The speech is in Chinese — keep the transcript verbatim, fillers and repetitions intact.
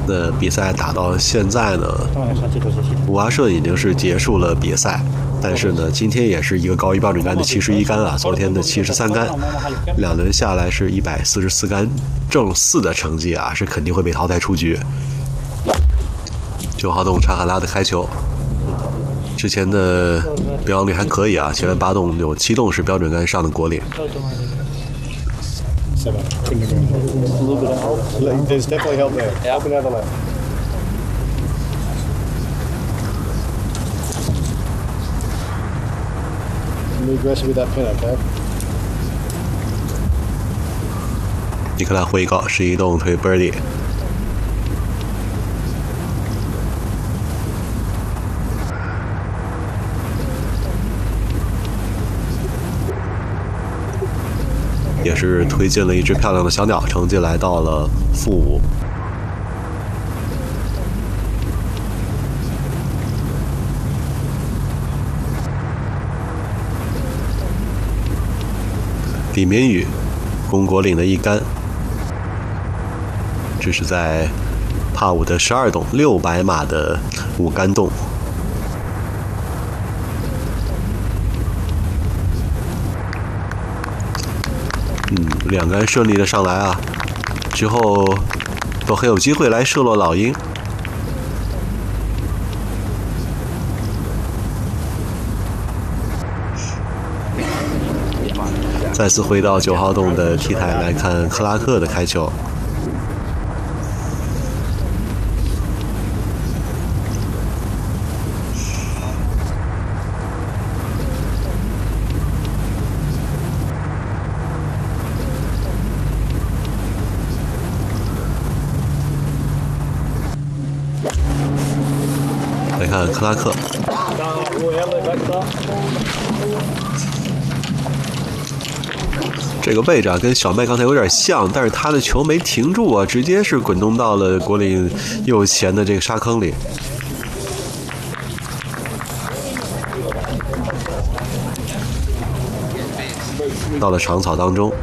那比赛打到现在呢，五华社已经是结束了比赛，但是呢，今天也是一个高于标准杆的七十一杆啊，昨天的七十三杆，两轮下来是一百四十四杆正四的成绩啊，是肯定会被淘汰出局。九号洞查哈拉的开球，之前的表现力还可以啊，前面八洞有七洞是标准杆上的国岭。 There's definitely help there. Help and have a left. Be aggressive with that pin, okay? 尼克拉挥高十一洞推 birdie。也是推进了一只漂亮的小鸟，成绩来到了负五。李明宇攻国岭的一杆，这是在帕五的十二洞，六百码的五杆洞。嗯，两杆顺利的上来啊，之后都很有机会来射落老鹰。再次回到九号洞的 T 台来看克拉克的开球。来看克拉克，这个位置啊跟小麦刚才有点像，但是他的球没停住啊，直接是滚动到了国岭右前的这个沙坑里。到了长草当中。